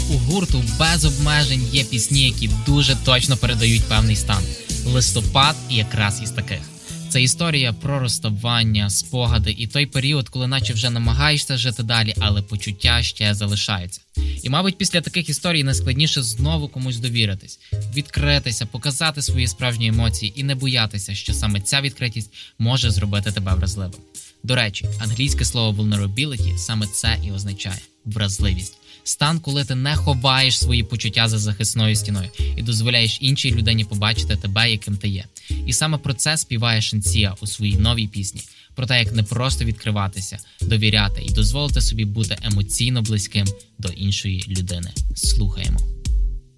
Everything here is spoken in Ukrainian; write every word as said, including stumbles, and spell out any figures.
у гурту без обмежень є пісні, які дуже точно передають певний стан. «Листопад» якраз із таких. Це історія про розставання, спогади і той період, коли наче вже намагаєшся жити далі, але почуття ще залишаються. І, мабуть, після таких історій найскладніше знову комусь довіритись, відкритися, показати свої справжні емоції і не боятися, що саме ця відкритість може зробити тебе вразливим. До речі, англійське слово vulnerability саме це і означає – вразливість. Стан, коли ти не ховаєш свої почуття за захисною стіною і дозволяєш іншій людині побачити тебе, яким ти є. І саме про це співає Шенсія у своїй новій пісні. Про те, як не просто відкриватися, довіряти і дозволити собі бути емоційно близьким до іншої людини. Слухаємо.